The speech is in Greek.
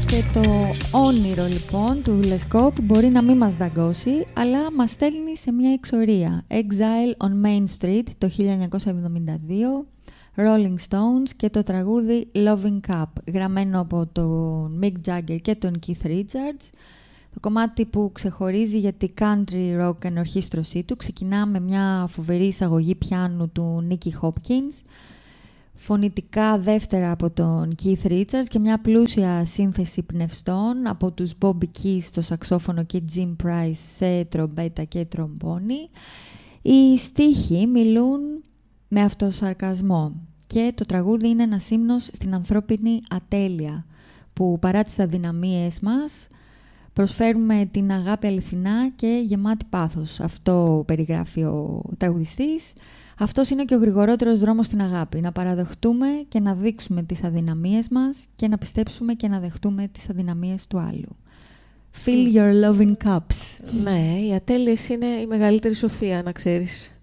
Και το όνειρο λοιπόν του Λεσκόπ μπορεί να μην μας δαγκώσει, αλλά μας στέλνει σε μια εξορία. Exile on Main Street το 1972, Rolling Stones και το τραγούδι Loving Cup, γραμμένο από τον Mick Jagger και τον Keith Richards. Το κομμάτι που ξεχωρίζει για τη country rock ενορχήστρωσή του ξεκινά με μια φοβερή εισαγωγή πιάνου του Nicky Hopkins, φωνητικά δεύτερα από τον Keith Richards και μια πλούσια σύνθεση πνευστών από τους Bobby Keys στο σαξόφωνο και Jim Price σε τρομπέτα και τρομπόνι. Οι στίχοι μιλούν με αυτοσαρκασμό και το τραγούδι είναι ένας ύμνος στην ανθρώπινη ατέλεια που παρά τις αδυναμίες μας προσφέρουμε την αγάπη αληθινά και γεμάτη πάθος. Αυτό περιγράφει ο τραγουδιστής. Αυτός είναι και ο γρηγορότερος δρόμος στην αγάπη. Να παραδεχτούμε και να δείξουμε τις αδυναμίες μας και να πιστέψουμε και να δεχτούμε τις αδυναμίες του άλλου. Fill your loving cups. Ναι, οι ατέλειες είναι η μεγαλύτερη σοφία, να ξέρεις.